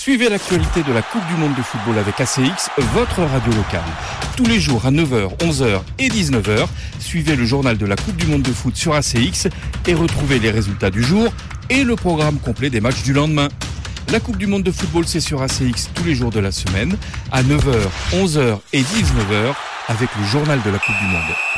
Suivez l'actualité de la Coupe du Monde de football avec ACX, votre radio locale. Tous les jours à 9h, 11h et 19h, suivez le journal de la Coupe du Monde de foot sur ACX et retrouvez les résultats du jour et le programme complet des matchs du lendemain. La Coupe du Monde de football, c'est sur ACX tous les jours de la semaine, à 9h, 11h et 19h, avec le journal de la Coupe du Monde.